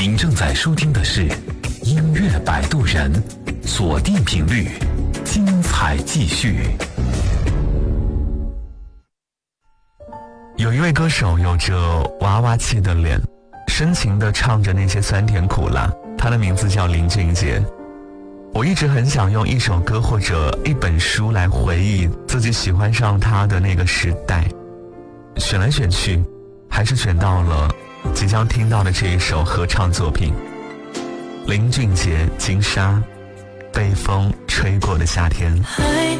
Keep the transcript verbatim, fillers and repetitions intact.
您正在收听的是音乐摆渡人，锁定频率，精彩继续。 有一位歌手有着娃娃气的脸，深情地唱着那些酸甜苦辣，他的名字叫林俊杰。我一直很想用一首歌或者一本书来回忆自己喜欢上他的那个时代，选来选去还是选到了即将听到的这一首合唱作品，林俊杰《金沙》，被风吹过的夏天。 还